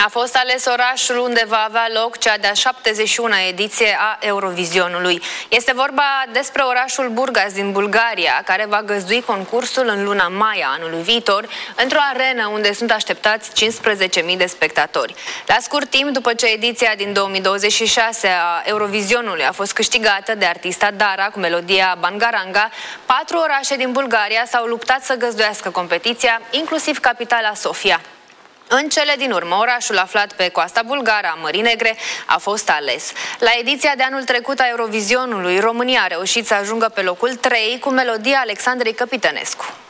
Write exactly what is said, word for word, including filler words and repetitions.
A fost ales orașul unde va avea loc cea de-a șaptezeci și una ediție a Eurovizionului. Este vorba despre orașul Burgas din Bulgaria, care va găzdui concursul în luna mai a anului viitor, într-o arenă unde sunt așteptați cincisprezece mii de spectatori. La scurt timp după ce ediția din două mii douăzeci și șase a Eurovizionului a fost câștigată de artista Dara cu melodia Bangaranga, patru orașe din Bulgaria s-au luptat să găzduiască competiția, inclusiv capitala Sofia. În cele din urmă, orașul aflat pe coasta bulgară a Mării Negre a fost ales. La ediția de anul trecut a Eurovizionului, România a reușit să ajungă pe locul trei cu melodia Alexandrei Căpitănescu.